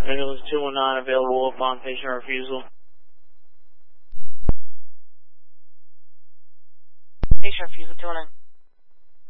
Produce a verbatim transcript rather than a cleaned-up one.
Ambulance two one nine available upon patient refusal. Patient refusal two one nine.